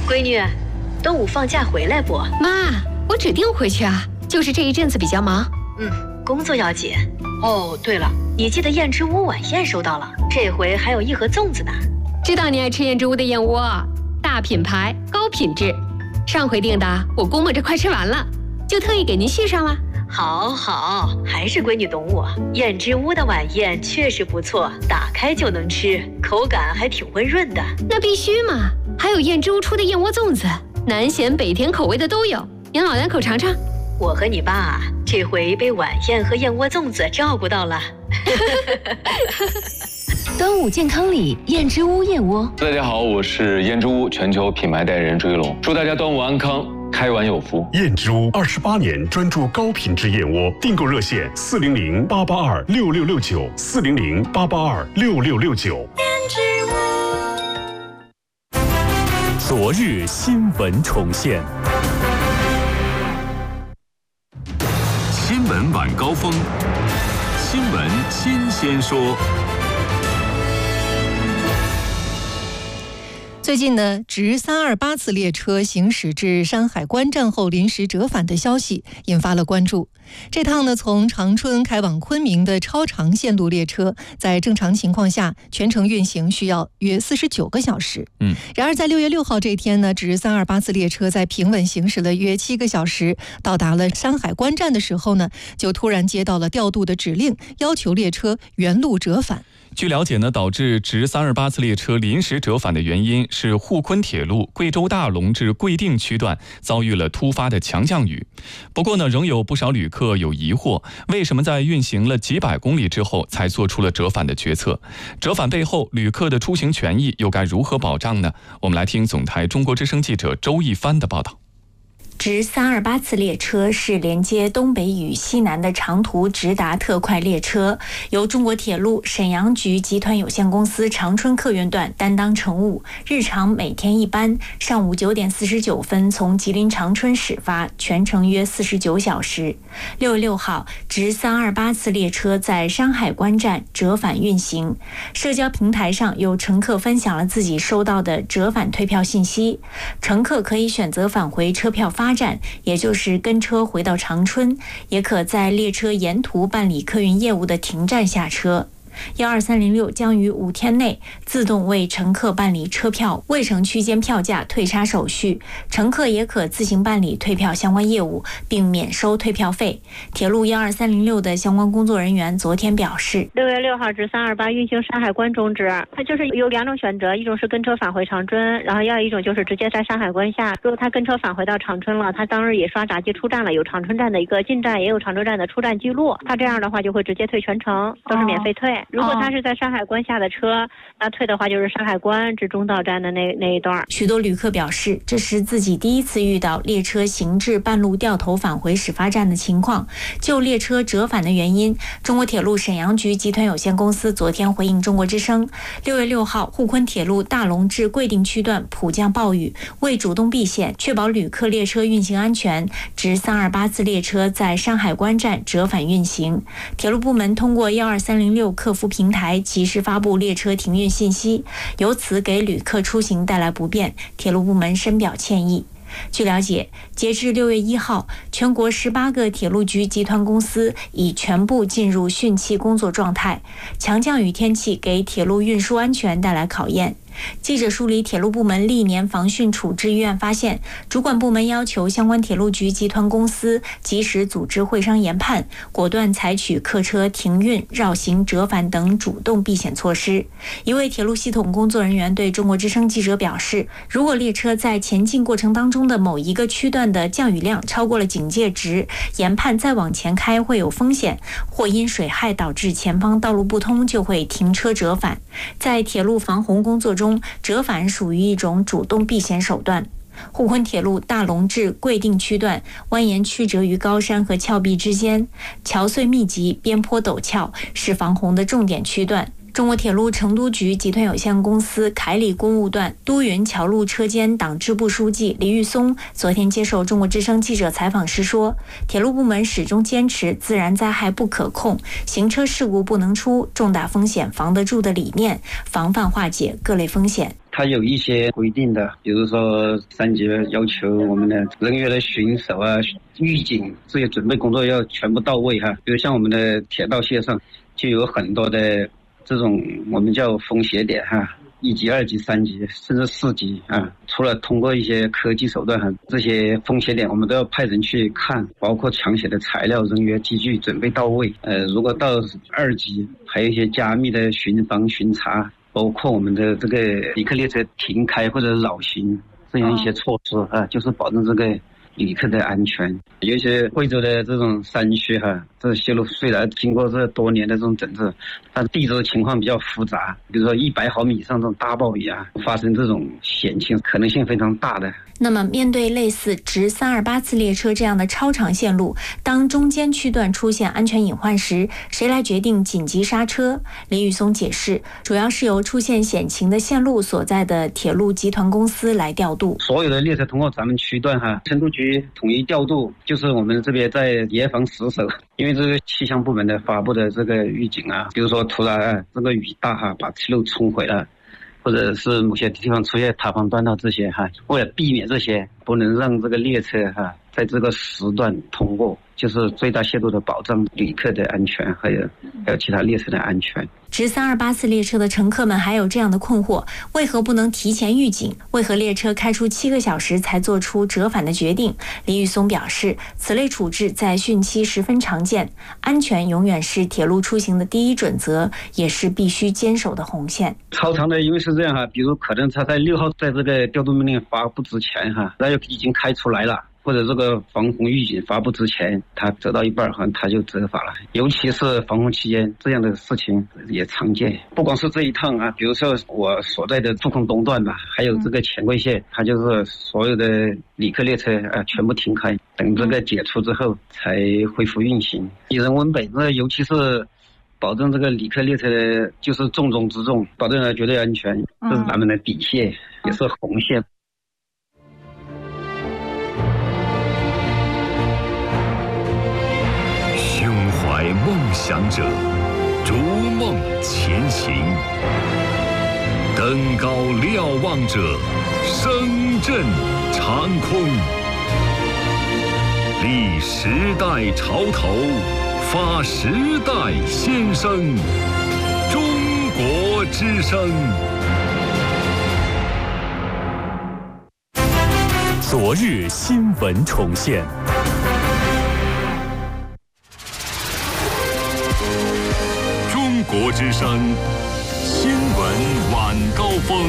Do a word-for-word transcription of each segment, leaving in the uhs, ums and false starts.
闺女，端午放假回来不？ 妈，我指定回去啊，就是这一阵子比较忙。 嗯，工作要紧。哦，对了，你记得燕之屋晚宴收到了，这回还有一盒粽子呢。 知道你爱吃燕之屋的燕窝，大品牌高品质。上回订的我估摸着快吃完了，就特意给您续上了。 好好，还是闺女懂我。燕之屋的晚宴确实不错，打开就能吃，口感还挺温润的。 那必须嘛，还有燕之屋出的燕窝粽子，南咸北甜口味的都有，您老两口尝尝。 我和你爸这回被晚宴和燕窝粽子照顾到了。 端午健康礼，燕之屋燕窝。 大家好，我是燕之屋全球品牌代言人朱一龙，祝大家端午安康，开碗有福。 燕之屋二十八年专注高品质燕窝，订购热线四零零八八二六六六九四零零八八二六六六九。 燕之屋。昨日新闻重现。 新闻晚高峰，新闻新鲜说。 最近呢，直三二八次列车行驶至山海关站后临时折返的消息引发了关注。这趟呢从长春开往昆明的超长线路列车，在正常情况下全程运行需要约四十九个小时。 嗯， 然而在六月六号这天呢，直三二八次列车在平稳行驶了约七个小时，到达了山海关站的时候呢，就突然接到了调度的指令，要求列车原路折返。 据了解呢，导致直三二八次列车临时折返的原因是沪昆铁路贵州大龙至贵定区段遭遇了突发的强降雨。不过呢，仍有不少旅客有疑惑，为什么在运行了几百公里之后才做出了折返的决策？折返背后，旅客的出行权益又该如何保障呢？我们来听总台中国之声记者周一帆的报道。 直三二八次列车是连接东北与西南的长途直达特快列车，由中国铁路沈阳局集团有限公司长春客运段担当乘务，日常每天一班，上午九点四十九分从吉林长春始发，全程约四十九小时。六月六号，直三二八次列车在山海关站折返运行，社交平台上有乘客分享了自己收到的折返退票信息，乘客可以选择返回车票发站，也就是跟车回到长春，也可在列车沿途办理客运业务的停站下车。幺二三零六将于五天内自动为乘客办理车票未乘区间票价退差手续，乘客也可自行办理退票相关业务，并免收退票费。铁路幺二三零六的相关工作人员昨天表示， 六月六号至三二八运行山海关终止，它就是有两种选择，一种是跟车返回长春，然后要一种就是直接在山海关下。如果他跟车返回到长春了，他当日也刷闸机出站了，有长春站的一个进站，也有长春站的出站记录，他这样的话就会直接退全程，都是免费退。如果他是在山海关下的车，那退的话就是山海关至中道站的那那一段。 许多旅客表示，这是自己第一次遇到列车行至半路掉头返回始发站的情况。就列车折返的原因，中国铁路沈阳局集团有限公司昨天回应中国之声，六月六号沪昆铁路大龙至贵定区段普降暴雨，为主动避险，确保旅客列车运行安全，直三二八次列车在山海关站折返运行。铁路部门通过幺二三零六客服平台台及时发布列车停运信息，由此给旅客出行带来不便，铁路部门深表歉意。据了解，截至六月一号，全国十八个铁路局集团公司已全部进入汛期工作状态。强降雨天气给铁路运输安全带来考验。记者梳理铁路部门历年防汛处置预案发现，主管部门要求相关铁路局集团公司及时组织会商研判，果断采取客车停运、绕行、折返等主动避险措施。一位铁路系统工作人员对中国之声记者表示，如果列车在前进过程当中的某一个区段的降雨量超过了警戒值，研判再往前开会有风险，或因水害导致前方道路不通，就会停车折返。在铁路防洪工作中，折返属于一种主动避险手段。沪昆铁路大龙至贵定区段蜿蜒曲折于高山和峭壁之间，桥隧密集，边坡陡峭，是防洪的重点区段。中国铁路成都局集团有限公司凯里公务段都匀桥路车间党支部书记李玉松昨天接受中国之声记者采访时说，铁路部门始终坚持自然灾害不可控，行车事故不能出，重大风险防得住的理念，防范化解各类风险。 它有一些规定的，比如说三级要求我们的人员的巡守啊、预警这些准备工作要全部到位哈。比如像我们的铁道线上就有很多的这种我们叫风险点哈。一级、二级、三级，甚至四级啊！除了通过一些科技手段和这些风险点，我们都要派人去看，包括抢险的材料、人员、机具准备到位。呃，如果到二级，还有一些加密的巡防巡查，包括我们的这个旅客列车停开或者绕行这样一些措施啊，就是保证这个旅客的安全。有一些贵州的这种山区哈，这线路虽然经过这多年的这种整治，但地质情况比较复杂，比如说一百毫米以上这种大暴雨啊，发生这种险情可能性非常大的。 那么面对类似直三二八次列车这样的超长线路，当中间区段出现安全隐患时，谁来决定紧急刹车？李宇松解释，主要是由出现险情的线路所在的铁路集团公司来调度。 所有的列车通过咱们区段哈，成都局统一调度，就是我们这边在严防死守。因为这个气象部门的发布的这个预警啊，比如说突然、啊、这个雨大哈，把气路冲毁了，或者是某些地方出现塌方断道这些哈，为了避免这些，不能让这个列车哈在这个时段通过，就是最大限度的保障旅客的安全，还有还有其他列车的安全。 直三二八次列车的乘客们还有这样的困惑：为何不能提前预警？为何列车开出七个小时才做出折返的决定？李宇松表示，此类处置在汛期十分常见，安全永远是铁路出行的第一准则，也是必须坚守的红线。 超长的因为是这样哈，比如可能他在六号在这个调度命令发布之前哈，那就已经开出来了。或者这个防洪预警发布之前，他折到一半，好像他就折返了。尤其是防洪期间，这样的事情也常见。不光是这一趟啊，比如说我所在的驻控东段吧，还有这个钱柜线，它就是所有的旅客列车啊全部停开，等这个解除之后才恢复运行。以人为本，那尤其是保证这个旅客列车的就是重中之重，保证了绝对安全，这是咱们的底线，也是红线。 怀梦想者，逐梦前行；登高瞭望者，声震长空。立时代潮头，发时代先声。中国之声。 昨日新闻重现。 中国之声新闻晚高峰。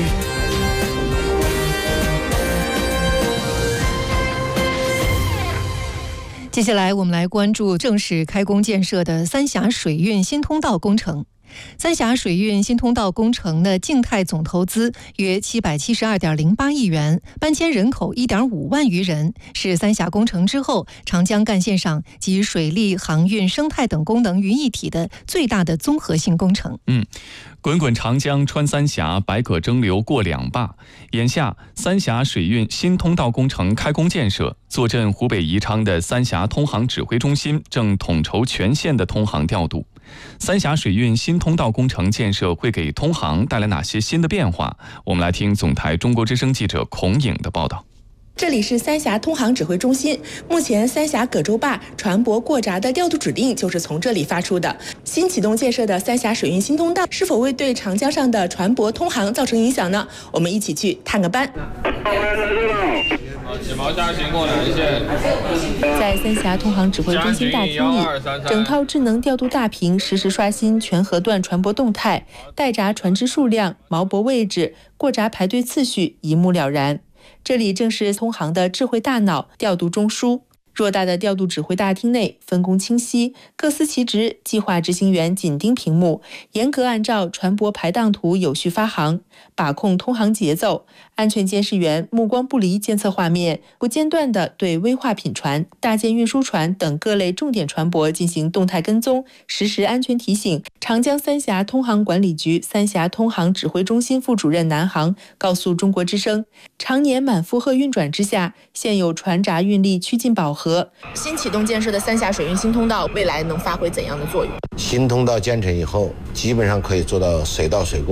接下来我们来关注正式开工建设的三峡水运新通道工程。三峡水运新通道工程的静态总投资约七百七十二点零八亿元，搬迁人口一点五万余人，是三峡工程之后长江干线上集水利、航运、生态等功能于一体的最大的综合性工程。 嗯，滚滚长江穿三峡，百舸争流过两坝。眼下，三峡水运新通道工程开工建设，坐镇湖北宜昌的三峡通航指挥中心正统筹全线的通航调度。三峡水运新通道工程建设会给通航带来哪些新的变化？我们来听总台中国之声记者孔颖的报道。 这里是三峡通航指挥中心，目前三峡葛洲坝船舶过闸的调度指令就是从这里发出的。新启动建设的三峡水运新通道是否会对长江上的船舶通航造成影响呢？我们一起去探个班。 起锚下行过南线。 在三峡通航指挥中心大厅里，整套智能调度大屏实时刷新全河段船舶动态、待闸船只数量、锚泊位置、过闸排队次序，一目了然。这里正是通航的智慧大脑调度中枢。偌大的调度指挥大厅内分工清晰，各司其职，计划执行员紧盯屏幕，严格按照船舶排档图有序发航，把控通航节奏。安全监视员目光不离监测画面，不间断地对危化品船、大件运输船等各类重点船舶进行动态跟踪，实时安全提醒。长江三峡通航管理局三峡通航指挥中心副主任南航告诉中国之声，常年满负荷运转之下，现有船闸运力趋近饱和。新启动建设的三峡水运新通道未来能发挥怎样的作用？ 新通道建成以后，基本上可以做到水到水过。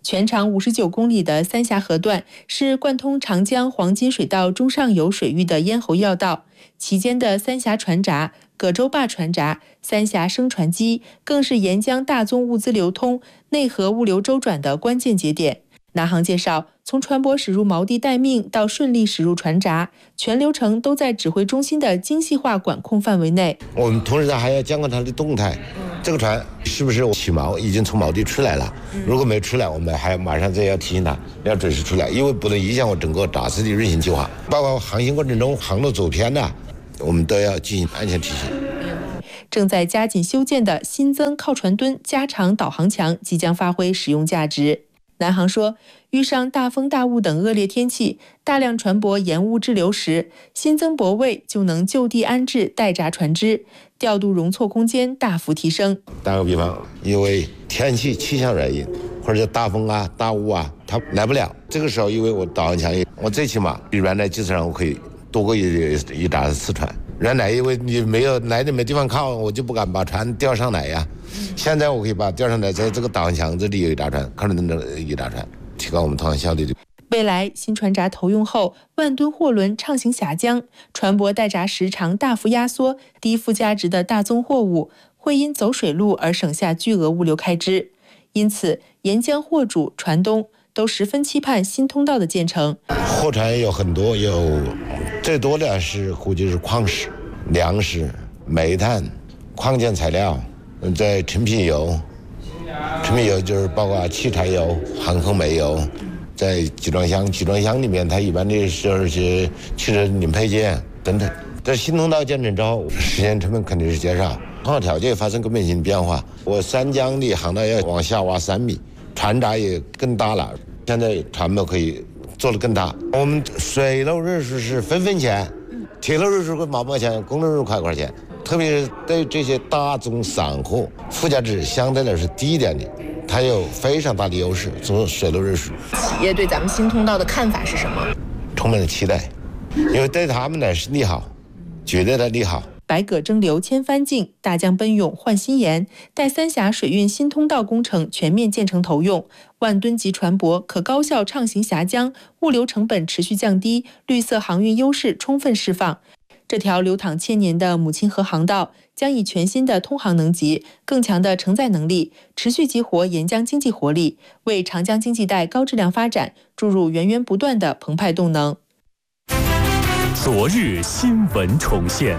全长五十九公里的三峡河段是贯通长江黄金水道中上游水域的咽喉要道，其间的三峡船闸、葛洲坝船闸、三峡升船机更是沿江大宗物资流通、内河物流周转的关键节点。南航介绍，从船舶驶入锚地待命到顺利驶入船闸，全流程都在指挥中心的精细化管控范围内。 我们同时还要监控它的动态，这个船是不是起锚，已经从锚地出来了？如果没出来，我们还马上再要提醒它要准时出来，因为不能影响我整个闸次的运行计划，包括航行过程中航路走偏的，我们都要进行安全提醒。 正在加紧修建的新增靠船墩加长导航墙即将发挥使用价值。南航说，遇上大风大雾等恶劣天气，大量船舶延误滞留时，新增泊位就能就地安置待闸船只，调度容错空间大幅提升。 打个比方，因为天气气象原因，或者大风啊、大雾啊，它来不了。这个时候，因为我导航墙，我最起码比原来基础上我可以多过一一闸次船。原来因为你没有来的没地方靠，我就不敢把船调上来呀。现在我可以把调上来，在这个导航墙这里有一闸船，靠着那一闸船，提高我们投航效率。 未来新船闸投用后，万吨货轮畅行峡江，船舶待闸时长大幅压缩，低附加值的大宗货物会因走水路而省下巨额物流开支。因此，沿江货主、船东都十分期盼新通道的建成。 货船有很多，有最多的是估计是矿石、粮食、煤炭、矿件材料，在成品油，成品油就是包括汽柴油、航空煤油，在集装箱，集装箱里面它一般的是些汽车零配件等等。在新通道建成之后，时间成本肯定是减少，航条件发生根本性的变化。我三江的航道要往下挖三米，船闸也更大了，现在船舶可以做得更大。我们水路运输是分分钱，铁路运输个毛毛钱，公路运输块块钱。特别是对这些大宗散货，附加值相对来说低一点的，它有非常大的优势。做水路运输， 企业对咱们新通道的看法是什么？ 充满了期待，因为对他们来是利好，绝对的利好。 百舸争流千帆竞，大江奔涌换新颜。待三峡水运新通道工程全面建成投用，万吨级船舶可高效畅行峡江，物流成本持续降低，绿色航运优势充分释放。这条流淌千年的母亲河航道将以全新的通航能级、更强的承载能力，持续激活沿江经济活力，为长江经济带高质量发展注入源源不断的澎湃动能。 昨日新闻重现，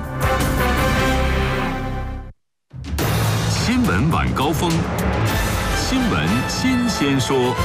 新闻晚高峰，新闻新鲜说。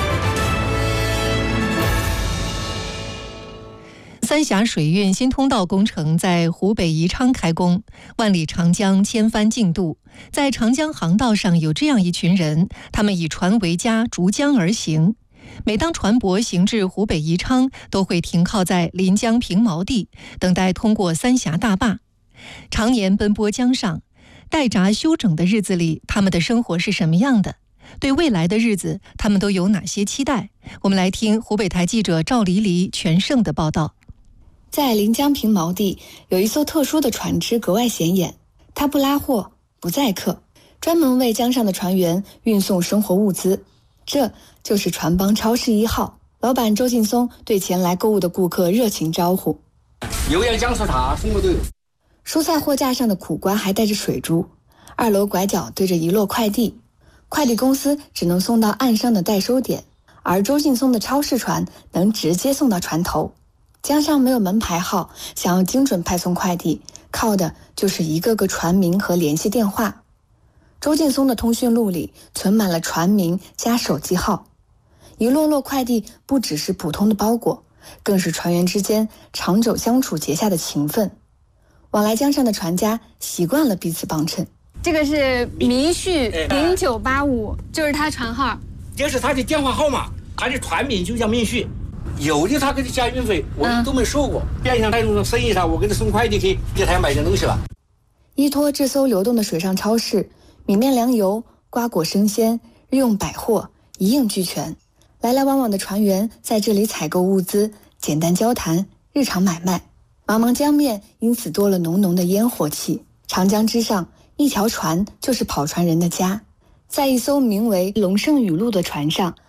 三峡水运新通道工程在湖北宜昌开工，万里长江千帆竞渡。在长江航道上有这样一群人，他们以船为家，逐江而行。每当船舶行至湖北宜昌，都会停靠在临江平锚地，等待通过三峡大坝。常年奔波江上，待闸休整的日子里，他们的生活是什么样的？对未来的日子，他们都有哪些期待？我们来听湖北台记者赵黎黎全胜的报道。 在临江平锚地，有一艘特殊的船只格外显眼，它不拉货，不载客，专门为江上的船员运送生活物资。这就是船帮超市一号，老板周劲松对前来购物的顾客热情招呼： 油盐酱醋茶什么都有。 蔬菜货架上的苦瓜还带着水珠，二楼拐角对着一摞快递，快递公司只能送到岸上的代收点，而周劲松的超市船能直接送到船头。江上没有门牌号，想要精准派送快递，靠的就是一个个船名和联系电话。周劲松的通讯录里存满了船名加手机号，一摞摞快递不只是普通的包裹，更是船员之间长久相处结下的情分。往来江上的船家习惯了彼此帮衬。 这个是明旭零九八五，就是他船号， 这是他的电话号码，他的船名就叫明旭。有的他给他加运费，我们都没收过。变相那种生意上，我给他送快递去给他买点东西了。 依托这艘流动的水上超市，米面粮油、瓜果生鲜、日用百货一应俱全。来来往往的船员在这里采购物资，简单交谈，日常买卖。茫茫江面因此多了浓浓的烟火气。长江之上，一条船就是跑船人的家。在一艘名为龙盛雨路的船上，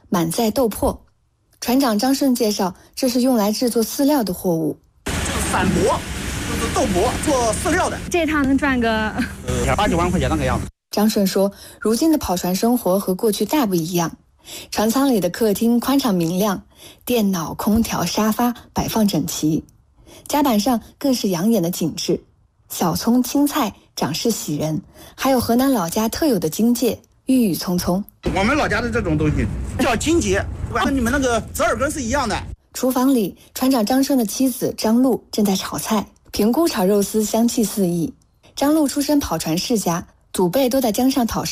满载豆粕。船长张顺介绍，这是用来制作饲料的货物。 散帛就是豆粕做饲料的， 这趟能赚个呃八九万块钱那个样子。 张顺说，如今的跑船生活和过去大不一样。船舱里的客厅宽敞明亮，电脑、空调、沙发摆放整齐，甲板上更是养眼的景致，小葱、青菜长势喜人，还有河南老家特有的荆芥，郁郁葱葱。 我们老家的这种东西叫荆芥，跟你们那个折耳根是一样的。 厨房里，船长张顺的妻子张璐正在炒菜，平菇炒肉丝香气四溢。张璐出身跑船世家，祖辈都在江上讨